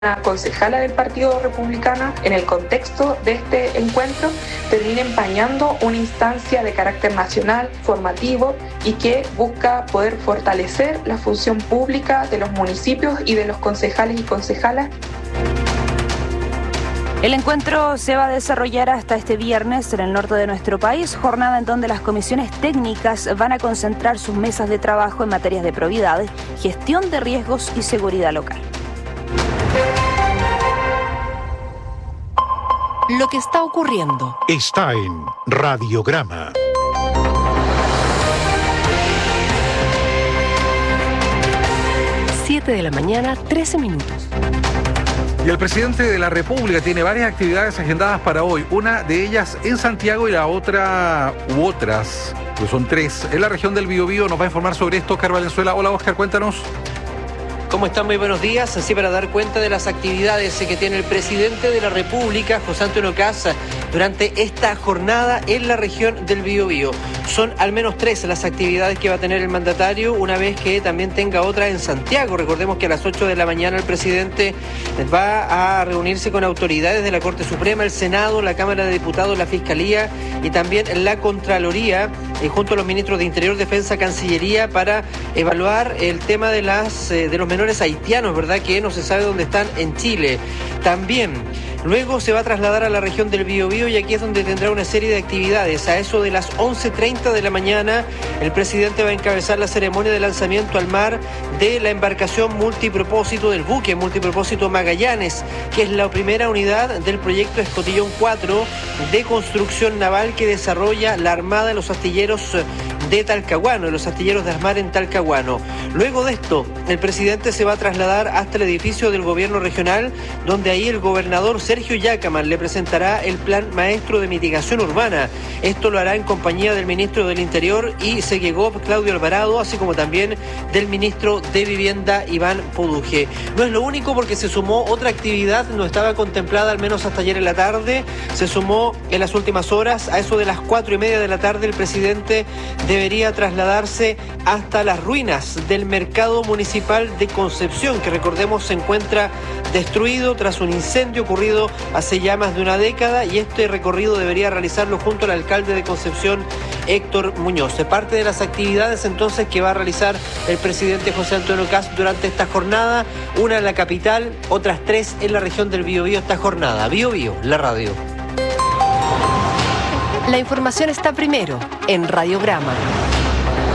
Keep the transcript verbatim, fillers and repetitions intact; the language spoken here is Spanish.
concejala del Partido Republicano, en el contexto de este encuentro, termina empañando una instancia de carácter nacional, formativo, y que busca poder fortalecer la función pública de los municipios y de los concejales y concejalas. El encuentro se va a desarrollar hasta este viernes en el norte de nuestro país, jornada en donde las comisiones técnicas van a concentrar sus mesas de trabajo en materias de probidad, gestión de riesgos y seguridad local. Lo que está ocurriendo está en Radiograma. siete de la mañana, trece minutos. Y el presidente de la República tiene varias actividades agendadas para hoy. Una de ellas en Santiago y la otra, u otras, pues son tres, en la región del Biobío. Nos va a informar sobre esto Oscar Valenzuela. Hola Oscar, cuéntanos. ¿Cómo están? Muy buenos días. Así para dar cuenta de las actividades que tiene el presidente de la República, José Antonio Kast, durante esta jornada en la región del Biobío. Son al menos tres las actividades que va a tener el mandatario, una vez que también tenga otra en Santiago. Recordemos que a las ocho de la mañana el presidente va a reunirse con autoridades de la Corte Suprema, el Senado, la Cámara de Diputados, la Fiscalía y también la Contraloría, eh, junto a los ministros de Interior, Defensa, Cancillería, para evaluar el tema de, las, eh, de los menores haitianos, ¿verdad?, que no se sabe dónde están en Chile. También luego se va a trasladar a la región del Biobío y aquí es donde tendrá una serie de actividades. A eso de las once treinta de la mañana, el presidente va a encabezar la ceremonia de lanzamiento al mar de la embarcación multipropósito, del buque multipropósito Magallanes, que es la primera unidad del proyecto Escotillón cuatro de construcción naval que desarrolla la Armada de los Astilleros de Talcahuano, de los astilleros de Armar en Talcahuano. Luego de esto, el presidente se va a trasladar hasta el edificio del gobierno regional, donde ahí el gobernador Sergio Yacaman le presentará el plan maestro de mitigación urbana. Esto lo hará en compañía del ministro del Interior y Segegov, Claudio Alvarado, así como también del ministro de Vivienda, Iván Poduje. No es lo único, porque se sumó otra actividad, no estaba contemplada al menos hasta ayer en la tarde, se sumó en las últimas horas. A eso de las cuatro y media de la tarde el presidente debería trasladarse hasta las ruinas del mercado municipal de Concepción, que recordemos se encuentra destruido tras un incendio ocurrido hace ya más de una década, y este recorrido debería realizarlo junto al alcalde de Concepción, Héctor Muñoz. Parte de las actividades entonces que va a realizar el presidente José Antonio Kast durante esta jornada, una en la capital, otras tres en la región del Biobío esta jornada. Biobío, la radio. La información está primero en Radiograma.